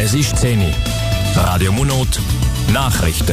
Es ist 10 Uhr. Radio Munot, Nachrichten.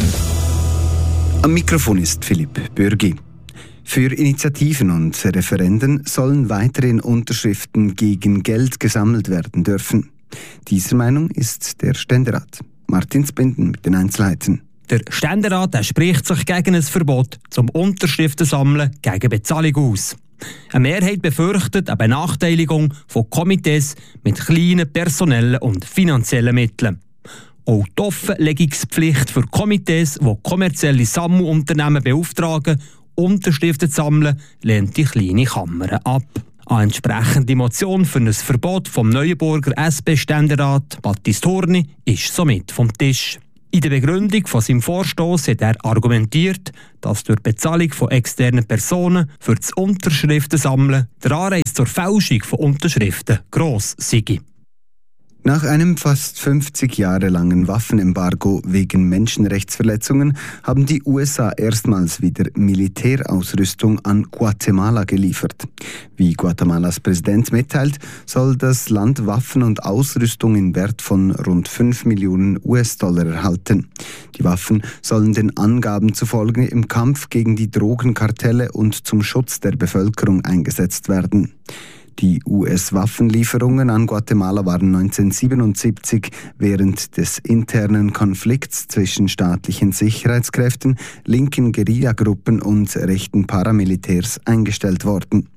Am Mikrofon ist Philipp Bürgi. Für Initiativen und Referenden sollen weiterhin Unterschriften gegen Geld gesammelt werden dürfen. Dieser Meinung ist der Ständerat. Martin Zbinden mit den Einzelheiten. Der Ständerat spricht sich gegen ein Verbot zum Unterschriften sammeln gegen Bezahlung aus. Eine Mehrheit befürchtet eine Benachteiligung von Komitees mit kleinen personellen und finanziellen Mitteln. Auch die Offenlegungspflicht für Komitees, die kommerzielle Sammelunternehmen beauftragen, Unterschriften zu sammeln, lehnt die kleine Kammer ab. Eine entsprechende Motion für ein Verbot vom Neuenburger SP-Ständerat Baptiste Horni ist somit vom Tisch. In der Begründung von seinem Vorstoss hat er argumentiert, dass durch Bezahlung von externen Personen für das Unterschriftensammeln der Anreiz zur Fälschung von Unterschriften gross sei. Nach einem fast 50 Jahre langen Waffenembargo wegen Menschenrechtsverletzungen haben die USA erstmals wieder Militärausrüstung an Guatemala geliefert. Wie Guatemalas Präsident mitteilt, soll das Land Waffen und Ausrüstung in Wert von rund 5 Millionen US-Dollar erhalten. Die Waffen sollen den Angaben zufolge im Kampf gegen die Drogenkartelle und zum Schutz der Bevölkerung eingesetzt werden. Die US-Waffenlieferungen an Guatemala waren 1977 während des internen Konflikts zwischen staatlichen Sicherheitskräften, linken Guerillagruppen und rechten Paramilitärs eingestellt worden.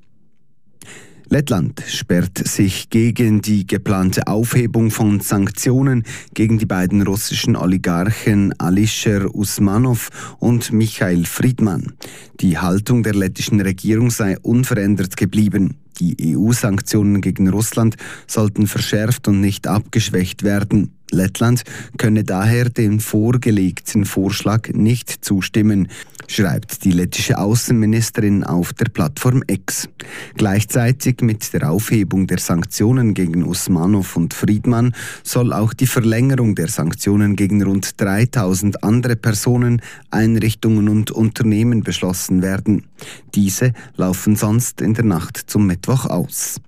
Lettland sperrt sich gegen die geplante Aufhebung von Sanktionen gegen die beiden russischen Oligarchen Alisher Usmanov und Michail Friedman. Die Haltung der lettischen Regierung sei unverändert geblieben. Die EU-Sanktionen gegen Russland sollten verschärft und nicht abgeschwächt werden. Lettland könne daher dem vorgelegten Vorschlag nicht zustimmen, schreibt die lettische Außenministerin auf der Plattform X. Gleichzeitig mit der Aufhebung der Sanktionen gegen Usmanov und Friedman soll auch die Verlängerung der Sanktionen gegen rund 3000 andere Personen, Einrichtungen und Unternehmen beschlossen werden. Diese laufen sonst in der Nacht zum Mittwoch aus.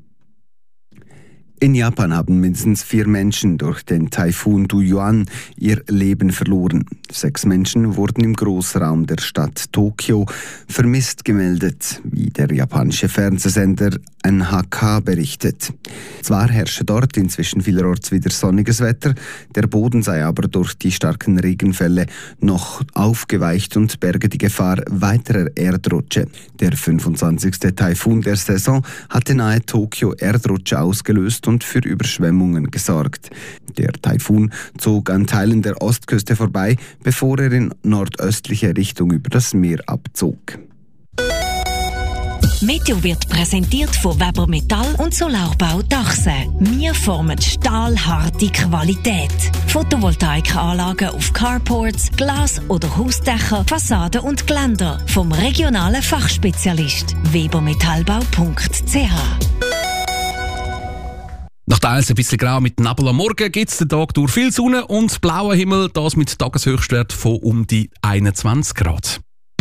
In Japan haben mindestens 4 Menschen durch den Taifun Dujuan ihr Leben verloren. 6 Menschen wurden im Großraum der Stadt Tokio vermisst gemeldet, wie der japanische Fernsehsender NHK berichtet. Zwar herrsche dort inzwischen vielerorts wieder sonniges Wetter, der Boden sei aber durch die starken Regenfälle noch aufgeweicht und berge die Gefahr weiterer Erdrutsche. Der 25. Taifun der Saison hatte nahe Tokio Erdrutsche ausgelöst und für Überschwemmungen gesorgt. Der Taifun zog an Teilen der Ostküste vorbei, bevor er in nordöstliche Richtung über das Meer abzog. Meteo wird präsentiert von Weber Metall und Solarbau Dachse. Wir formen stahlharte Qualität. Photovoltaikanlagen auf Carports, Glas- oder Hausdächer, Fassaden und Geländer. Vom regionalen Fachspezialist webermetallbau.ch. Nach teils ein bisschen grau mit Nebel am Morgen gibt es den Tag durch viel Sonne und blauer Himmel, das mit Tageshöchstwert von um die 21 Grad.